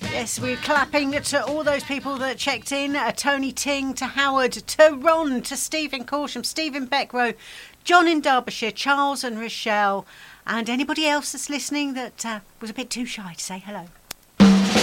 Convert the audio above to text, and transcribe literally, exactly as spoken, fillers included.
Yes, we're clapping to all those people that checked in. Uh, Tony Ting, to Howard, to Ron, to Stephen Corsham, Stephen Beckrow, John in Derbyshire, Charles and Rochelle, and anybody else that's listening that uh, was a bit too shy to say hello.